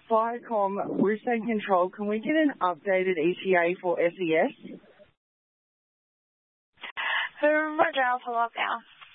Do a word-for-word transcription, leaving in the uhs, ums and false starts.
Firecom, Brisbane Control, can we get an updated E T A for S E S? Um, Roger, I'll follow up now.